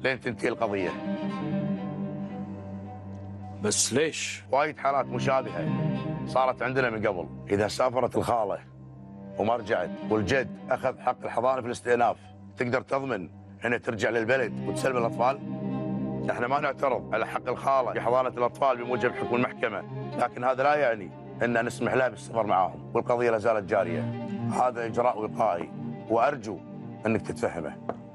لين تنتهي القضيه. بس ليش؟ وايد حالات مشابهه صارت عندنا من قبل. اذا سافرت الخاله وما رجعت والجد اخذ حق الحضانه في الاستئناف، تقدر تضمن انها ترجع للبلد وتسلم الاطفال؟ احنا ما نعترض على حق الخاله في حضانه الاطفال بموجب حكم المحكمه، لكن هذا لا يعني ان نسمح لها بالسفر معاهم، والقضيه لا زالت جاريه. هذا اجراء وقائي وارجو انك تتفهمه.